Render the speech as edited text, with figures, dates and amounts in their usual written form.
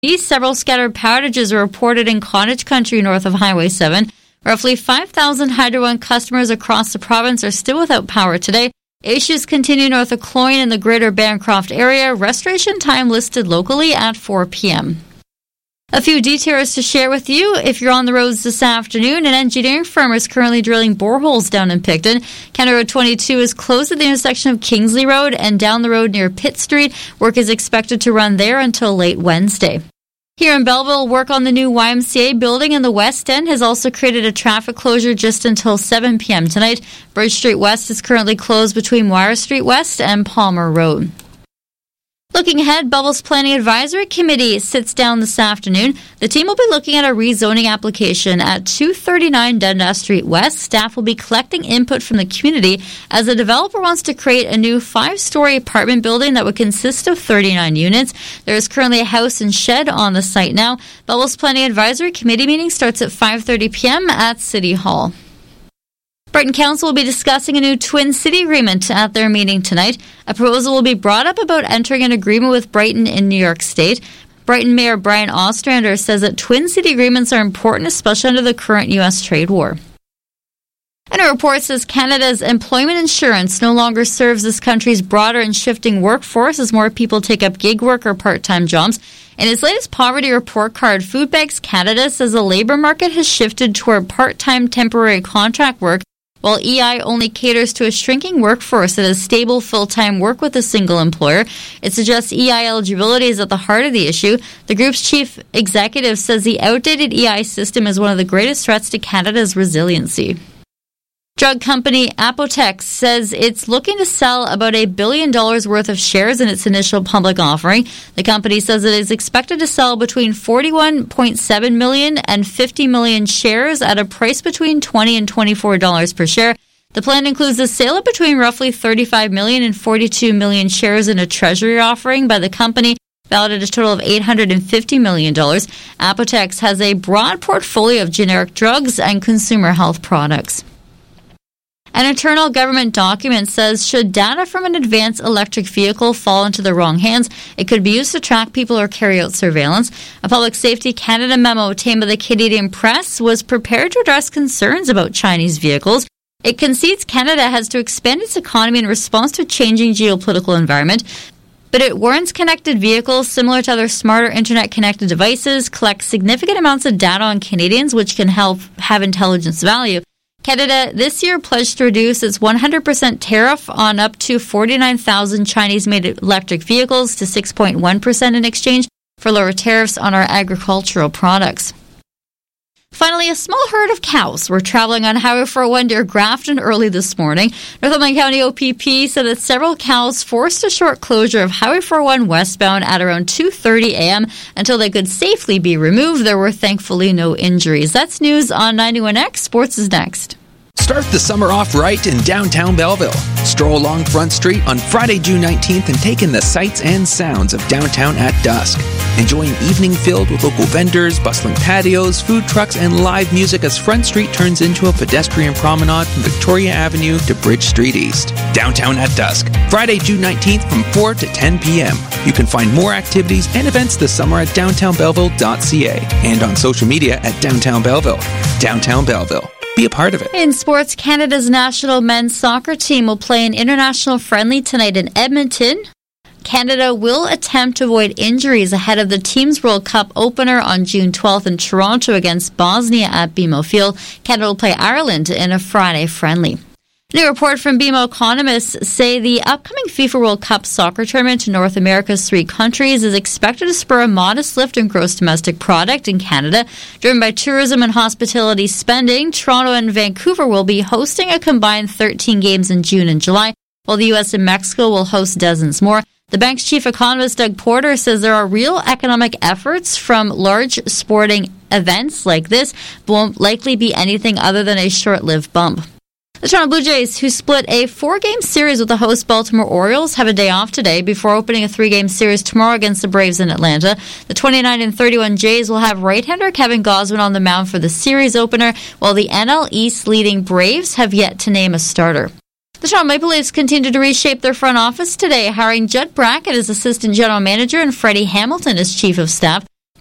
Several scattered outages are reported in Cottage Country north of Highway 7. Roughly 5,000 Hydro One customers across the province are still without power today. Issues continue north of Cloyne in the greater Bancroft area. Restoration time listed locally at 4 p.m. A few details to share with you. If you're on the roads this afternoon, an engineering firm is currently drilling boreholes down in Picton. County Road 22 is closed at the intersection of Kingsley Road and down the road near Pitt Street. Work is expected to run there until late Wednesday. Here in Belleville, work on the new YMCA building in the West End has also created a traffic closure just until 7 p.m. tonight. Bridge Street West is currently closed between Wire Street West and Palmer Road. Looking ahead, Belleville's Planning Advisory Committee sits down this afternoon. The team will be looking at a rezoning application at 239 Dundas Street West. Staff will be collecting input from the community as the developer wants to create a new 5-story apartment building that would consist of 39 units. There is currently a house and shed on the site now. Belleville's Planning Advisory Committee meeting starts at 5:30 p.m. at City Hall. Brighton Council will be discussing a new Twin City agreement at their meeting tonight. A proposal will be brought up about entering an agreement with Brighton in New York State. Brighton Mayor Brian Ostrander says that Twin City agreements are important, especially under the current U.S. trade war. And a report says Canada's employment insurance no longer serves this country's broader and shifting workforce as more people take up gig work or part-time jobs. In its latest poverty report card, Food Banks Canada says the labour market has shifted toward part-time temporary contract work, while EI only caters to a shrinking workforce that has stable full-time work with a single employer. It suggests EI eligibility is at the heart of the issue. The group's chief executive says the outdated EI system is one of the greatest threats to Canada's resiliency. Drug company Apotex says it's looking to sell about $1 billion worth of shares in its initial public offering. The company says it is expected to sell between 41.7 million and 50 million shares at a price between $20 and $24 per share. The plan includes the sale of between roughly 35 million and 42 million shares in a treasury offering by the company, valued at a total of $850 million. Apotex has a broad portfolio of generic drugs and consumer health products. An internal government document says should data from an advanced electric vehicle fall into the wrong hands, it could be used to track people or carry out surveillance. A Public Safety Canada memo obtained by the Canadian Press was prepared to address concerns about Chinese vehicles. It concedes Canada has to expand its economy in response to a changing geopolitical environment, but it warns connected vehicles, similar to other smarter internet-connected devices, collect significant amounts of data on Canadians, which can help have intelligence value. Canada this year pledged to reduce its 100% tariff on up to 49,000 Chinese-made electric vehicles to 6.1% in exchange for lower tariffs on our agricultural products. Finally, a small herd of cows were traveling on Highway 401 near Grafton early this morning. Northumberland County OPP said that several cows forced a short closure of Highway 401 westbound at around 2:30 a.m. until they could safely be removed. There were thankfully no injuries. That's news on 91X. Sports is next. Start the summer off right in downtown Belleville. Stroll along Front Street on Friday, June 19th and take in the sights and sounds of downtown at dusk. Enjoy an evening filled with local vendors, bustling patios, food trucks, and live music as Front Street turns into a pedestrian promenade from Victoria Avenue to Bridge Street East. Downtown at dusk, Friday, June 19th from 4 to 10 p.m. You can find more activities and events this summer at downtownbelleville.ca and on social media at Downtown Belleville. Downtown Belleville. Be a part of it. In sports, Canada's national men's soccer team will play an international friendly tonight in Edmonton. Canada will attempt to avoid injuries ahead of the Teams World Cup opener on June 12th in Toronto against Bosnia at BMO Field. Canada will play Ireland in a Friday friendly. A new report from BMO economists say the upcoming FIFA World Cup soccer tournament in North America's 3 countries is expected to spur a modest lift in gross domestic product in Canada. Driven by tourism and hospitality spending, Toronto and Vancouver will be hosting a combined 13 games in June and July, while the U.S. and Mexico will host dozens more. The bank's chief economist, Doug Porter, says there are real economic efforts from large sporting events like this, but won't likely be anything other than a short-lived bump. The Toronto Blue Jays, who split a 4-game series with the host Baltimore Orioles, have a day off today before opening a 3-game series tomorrow against the Braves in Atlanta. The 29-31 Jays will have right-hander Kevin Gausman on the mound for the series opener, while the NL East leading Braves have yet to name a starter. The Toronto Maple Leafs continue to reshape their front office today, hiring Judd Brackett as assistant general manager and Freddie Hamilton as chief of staff.